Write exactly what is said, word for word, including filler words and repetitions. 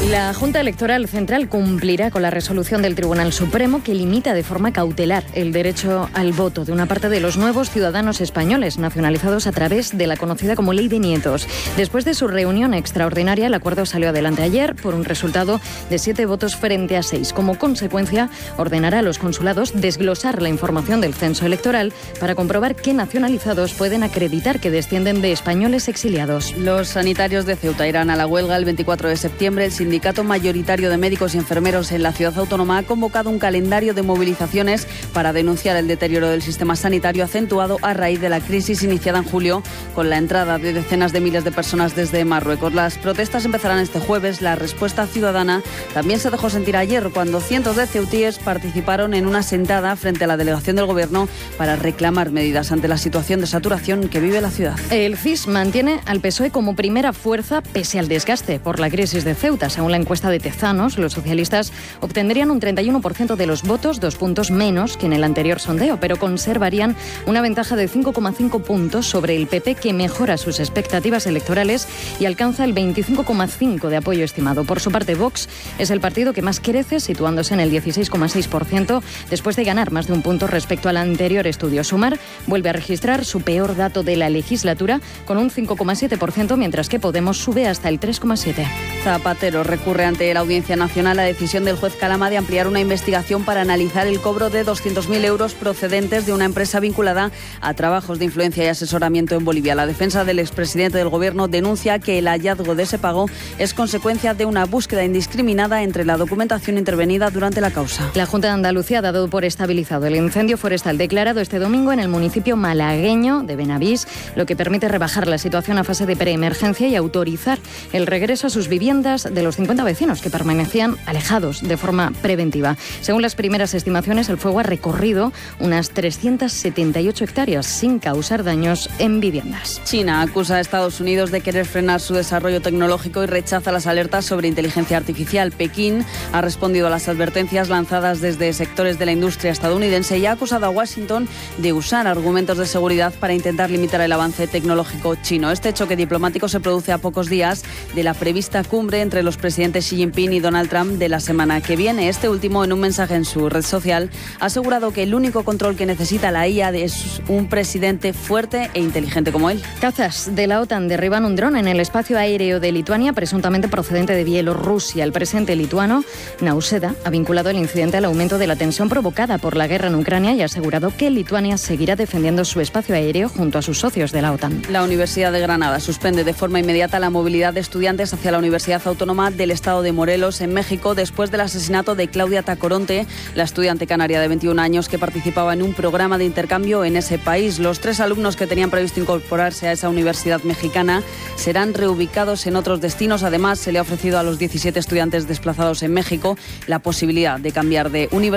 La Junta Electoral Central cumplirá con la resolución del Tribunal Supremo que limita de forma cautelar el derecho al voto de una parte de los nuevos ciudadanos españoles nacionalizados a través de la conocida como Ley de Nietos. Después de su reunión extraordinaria, el acuerdo salió adelante ayer por un resultado de siete votos frente a seis. Como consecuencia, ordenará a los consulados desglosar la información del censo electoral para comprobar qué nacionalizados pueden acreditar que descienden de españoles exiliados. Los sanitarios de Ceuta irán a la huelga el veinticuatro de septiembre. El sindicato El sindicato mayoritario de médicos y enfermeros en la ciudad autónoma ha convocado un calendario de movilizaciones para denunciar el deterioro del sistema sanitario acentuado a raíz de la crisis iniciada en julio con la entrada de decenas de miles de personas desde Marruecos. Las protestas empezarán este jueves. La respuesta ciudadana también se dejó sentir ayer cuando cientos de ceutíes participaron en una sentada frente a la delegación del Gobierno para reclamar medidas ante la situación de saturación que vive la ciudad. El C I S mantiene al P S O E como primera fuerza pese al desgaste por la crisis de Ceuta. Según la encuesta de Tezanos, los socialistas obtendrían un treinta y uno por ciento de los votos, dos puntos menos que en el anterior sondeo, pero conservarían una ventaja de cinco coma cinco puntos sobre el P P, que mejora sus expectativas electorales y alcanza el veinticinco coma cinco de apoyo estimado. Por su parte, Vox es el partido que más crece, situándose en el dieciséis coma seis por ciento, después de ganar más de un punto respecto al anterior estudio. Sumar vuelve a registrar su peor dato de la legislatura, con un cinco coma siete por ciento, mientras que Podemos sube hasta el tres coma siete por ciento. Zapatero recurre ante la Audiencia Nacional la decisión del juez Calama de ampliar una investigación para analizar el cobro de doscientos mil euros procedentes de una empresa vinculada a trabajos de influencia y asesoramiento en Bolivia. La defensa del expresidente del Gobierno denuncia que el hallazgo de ese pago es consecuencia de una búsqueda indiscriminada entre la documentación intervenida durante la causa. La Junta de Andalucía ha dado por estabilizado el incendio forestal declarado este domingo en el municipio malagueño de Benavís, lo que permite rebajar la situación a fase de preemergencia y autorizar el regreso a sus viviendas de los cincuenta vecinos que permanecían alejados de forma preventiva. Según las primeras estimaciones, el fuego ha recorrido unas trescientas setenta y ocho hectáreas sin causar daños en viviendas. China acusa a Estados Unidos de querer frenar su desarrollo tecnológico y rechaza las alertas sobre inteligencia artificial. Pekín ha respondido a las advertencias lanzadas desde sectores de la industria estadounidense y ha acusado a Washington de usar argumentos de seguridad para intentar limitar el avance tecnológico chino. Este choque diplomático se produce a pocos días de la prevista cumbre entre los presidentes Xi Jinping y Donald Trump de la semana que viene. Este último, en un mensaje en su red social, ha asegurado que el único control que necesita la I A es un presidente fuerte e inteligente como él. Cazas de la OTAN derriban un dron en el espacio aéreo de Lituania, presuntamente procedente de Bielorrusia. El presidente lituano, Nauseda, ha vinculado el incidente al aumento de la tensión provocada por la guerra en Ucrania y ha asegurado que Lituania seguirá defendiendo su espacio aéreo junto a sus socios de la OTAN. La Universidad de Granada suspende de forma inmediata la movilidad de estudiantes hacia la Universidad Autónoma del Estado de Morelos, en México, después del asesinato de Claudia Tacoronte, la estudiante canaria de veintiún años que participaba en un programa de intercambio en ese país. Los tres alumnos que tenían previsto incorporarse a esa universidad mexicana serán reubicados en otros destinos. Además, se le ha ofrecido a los diecisiete estudiantes desplazados en México la posibilidad de cambiar de universidad